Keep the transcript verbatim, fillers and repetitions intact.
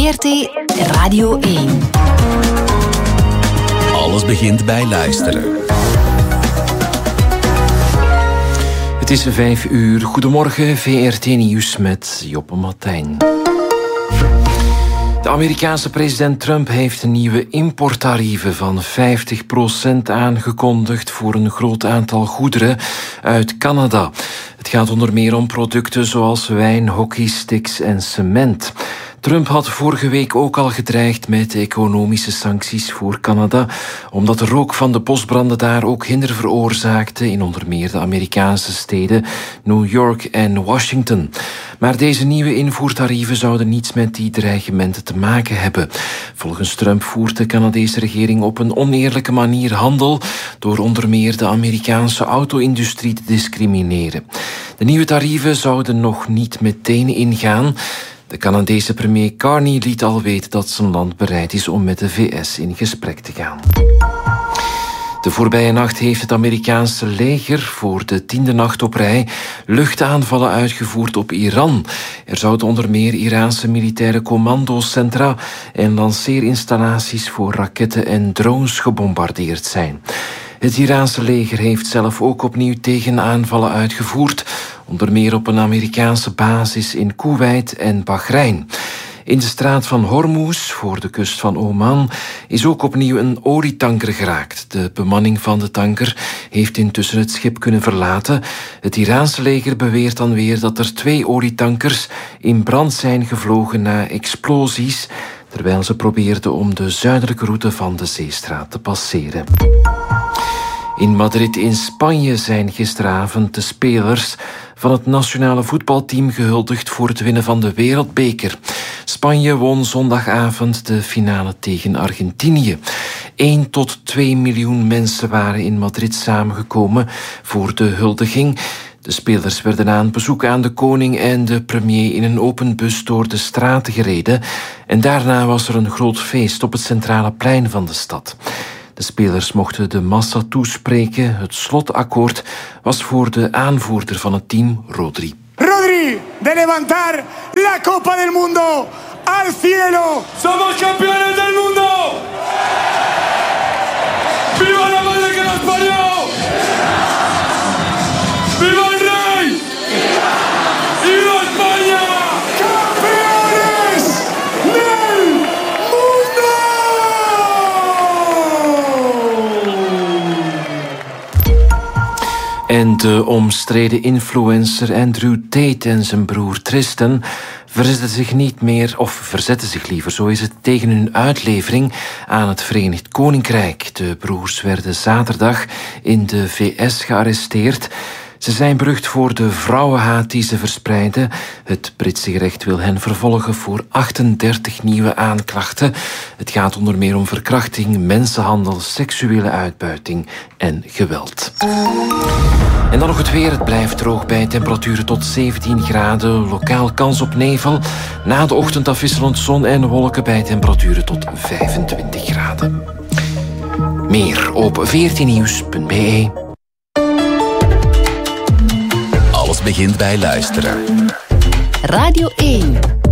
V R T Radio één. Alles begint bij luisteren. Het is vijf uur. Goedemorgen, V R T Nieuws met Joppe Martijn. De Amerikaanse president Trump heeft nieuwe importtarieven van vijftig procent aangekondigd voor een groot aantal goederen uit Canada. Het gaat onder meer om producten zoals wijn, hockeysticks en cement. Trump had vorige week ook al gedreigd met economische sancties voor Canada, omdat de rook van de bosbranden daar ook hinder veroorzaakte in onder meer de Amerikaanse steden New York en Washington. Maar deze nieuwe invoertarieven zouden niets met die dreigementen te maken hebben. Volgens Trump voert de Canadese regering op een oneerlijke manier handel door onder meer de Amerikaanse auto-industrie te discrimineren. De nieuwe tarieven zouden nog niet meteen ingaan. De Canadese premier Carney liet al weten dat zijn land bereid is om met de V S in gesprek te gaan. De voorbije nacht heeft het Amerikaanse leger voor de tiende nacht op rij luchtaanvallen uitgevoerd op Iran. Er zouden onder meer Iraanse militaire commandocentra en lanceerinstallaties voor raketten en drones gebombardeerd zijn. Het Iraanse leger heeft zelf ook opnieuw tegenaanvallen uitgevoerd, onder meer op een Amerikaanse basis in Kuwait en Bahrein. In de straat van Hormuz, voor de kust van Oman, is ook opnieuw een olietanker geraakt. De bemanning van de tanker heeft intussen het schip kunnen verlaten. Het Iraanse leger beweert dan weer dat er twee olietankers in brand zijn gevlogen na explosies, terwijl ze probeerden om de zuidelijke route van de zeestraat te passeren. In Madrid in Spanje zijn gisteravond de spelers van het nationale voetbalteam gehuldigd voor het winnen van de Wereldbeker. Spanje won zondagavond de finale tegen Argentinië. één tot twee miljoen mensen waren in Madrid samengekomen voor de huldiging. De spelers werden na een bezoek aan de koning en de premier in een open bus door de straten gereden. En daarna was er een groot feest op het centrale plein van de stad. De spelers mochten de massa toespreken. Het slotakkoord was voor de aanvoerder van het team, Rodri. Rodri, de levantar la Copa del Mundo al cielo. Somos campeones del mundo. Viva la madre que nos parió. Viva el rey. Viva España. Campeones del mundo. En de omstreden influencer Andrew Tate en zijn broer Tristan verzetten zich niet meer, of verzetten zich liever, zo is het, tegen hun uitlevering aan het Verenigd Koninkrijk. De broers werden zaterdag in de V S gearresteerd. Ze zijn berucht voor de vrouwenhaat die ze verspreiden. Het Britse gerecht wil hen vervolgen voor achtendertig nieuwe aanklachten. Het gaat onder meer om verkrachting, mensenhandel, seksuele uitbuiting en geweld. En dan nog het weer. Het blijft droog bij temperaturen tot zeventien graden. Lokaal kans op nevel. Na de ochtend afwisselend zon en wolken bij temperaturen tot vijfentwintig graden. Meer op v r t nieuws punt b e. Alles begint bij luisteren. Radio één.